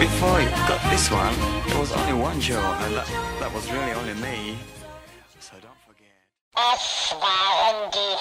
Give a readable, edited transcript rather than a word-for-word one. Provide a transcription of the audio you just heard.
before you got this one, there was only one Joe, and that was really only me. So don't forget. Es waren die